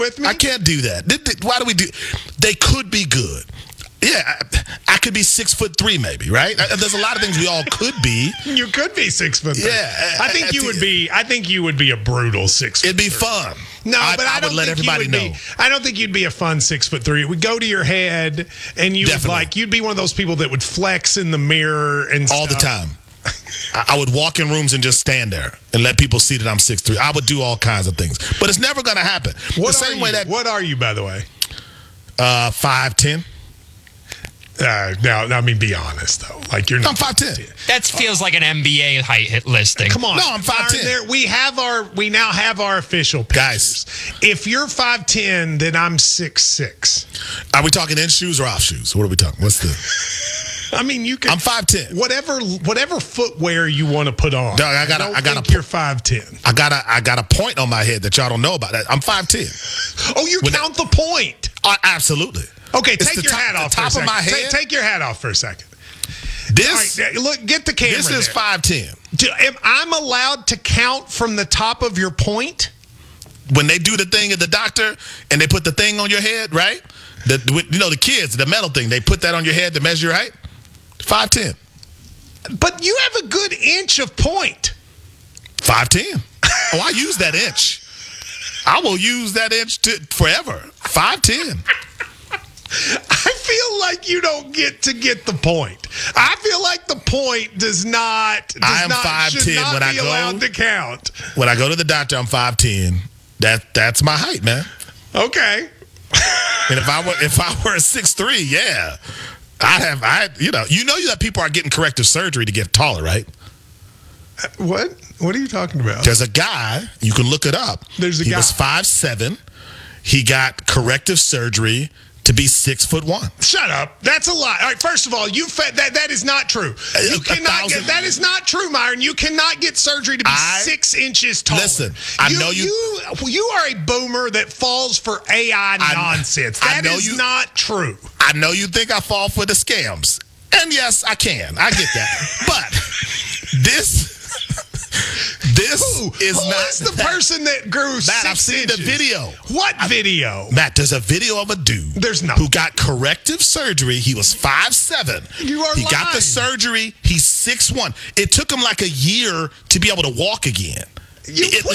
with me? I can't do that. Why do we do? They could be good. Yeah, I could be 6'3", maybe, right? There's a lot of things we all could be. You could be 6'3". Yeah, I think you would be. I think you would be a brutal 6'3". It'd be fun. No, but I don't would let think everybody you would know. I don't think you'd be a fun 6'3". It would go to your head, and you would you'd be one of those people that would flex in the mirror and all the time. I would walk in rooms and just stand there and let people see that I'm 6'3". I would do all kinds of things, but it's never going to happen. What are you, by the way? 5'10". Now, I mean, be honest though. Like you're not. I'm 5'10". That feels like an NBA height listing. Come on. No, I'm 5'10". We now have our official pictures. Guys. If you're 5'10", then I'm 6'6". Are we talking in shoes or off shoes? What are we talking? What's the? I mean, you can. I'm 5'10". Whatever footwear you want to put on. Dog, you're 5'10". I got a point on my head that y'all don't know about. That I'm 5'10". Oh, you count the point. Absolutely. Okay, It's take your hat off for a second. Top of my head. Take your hat off for a second. This All right, look, get the camera. This is 5'10". I'm allowed to count from the top of your point? When they do the thing at the doctor and they put the thing on your head, right? The kids, the metal thing, they put that on your head to measure your height. 5'10". But you have a good inch of point. 5'10". Oh, I use that inch. I will use that inch forever. 5'10". I feel like you don't get the point. I feel like the point should not be allowed to count. When I go to the doctor, I'm 5'10". That's my height, man. Okay. And if I were a 6'3", yeah, you know that people are getting corrective surgery to get taller, right? What? What are you talking about? There's a guy, you can look it up. He was 5'7". He got corrective surgery to be 6'1". Shut up. That's a lie. All right, first of all, that is not true. You cannot get that is not true, Myron. You cannot get surgery to be 6 inches taller. Listen, I know you are a boomer that falls for AI nonsense. That is not true. I know you think I fall for the scams. And yes, I can. I get that. But this is the person that grew Matt, 6 I've seen inches? the video. What video? Matt, there's a video of a dude who got corrective surgery. He was 5'7". He got the surgery. He's 6'1". It took him like a year to be able to walk again. Where do you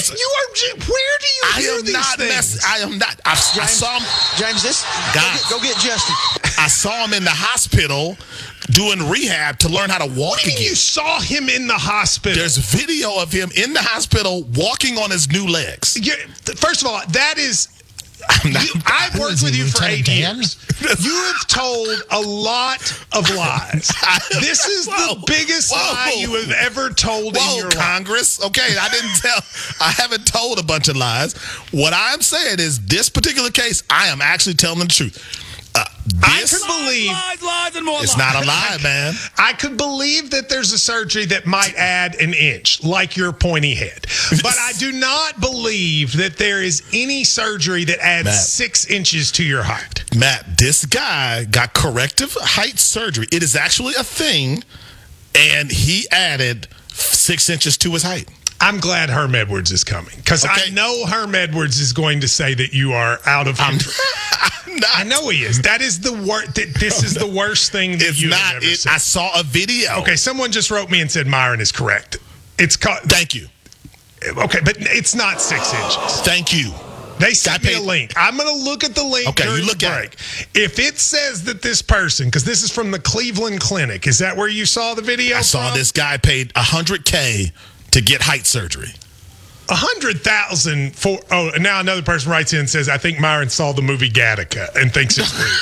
hear these things? I am not. I saw him. James, go get Justin. I saw him in the hospital doing rehab to learn how to walk again. You saw him in the hospital? There's video of him in the hospital walking on his new legs. First of all, that is... I've worked with you for 8 years. You have told a lot of lies. This is the biggest lie you have ever told in your life. Congress. Okay, I haven't told a bunch of lies. What I'm saying is this particular case, I am actually telling the truth. I could believe lies and more it's lies. not a lie, man. I could believe that there's a surgery that might add an inch, like your pointy head. But I do not believe that there is any surgery that adds 6 inches to your height. Matt, this guy got corrective height surgery. It is actually a thing, and he added 6 inches to his height. I'm glad Herm Edwards is coming because I know Herm Edwards is going to say that you are out of control. I know he is. That is the worst. This is the worst thing that you have ever said. I saw a video. Okay, someone just wrote me and said Myron is correct. It's Thank you. Okay, but it's not 6 inches. Thank you. They sent me a link. I'm going to look at the link during the break. If it says that this person, because this is from the Cleveland Clinic, is that where you saw the video? I saw this guy paid $100K to get height surgery. 100,000 for. Oh, and now another person writes in and says, "I think Myron saw the movie Gattaca and thinks it's real."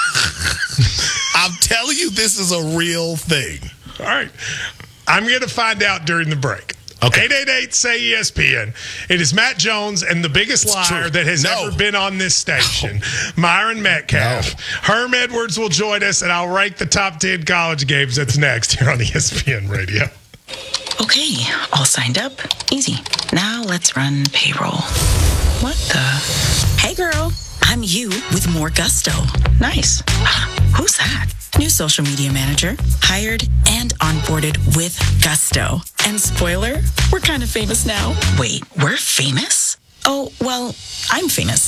I'm telling you, this is a real thing. All right, I'm going to find out during the break. Okay. 888-SAY-ESPN. It is Matt Jones and the biggest liar that has ever been on this station, Myron Metcalf. Herm Edwards will join us, and I'll rank the top 10 college games. That's next here on ESPN Radio. Okay, all signed up. Easy. Now let's run payroll. What the? Hey, girl. I'm you with more gusto. Nice. Who's that? New social media manager. Hired and onboarded with gusto. And spoiler, we're kind of famous now. Wait, we're famous? Oh, well, I'm famous.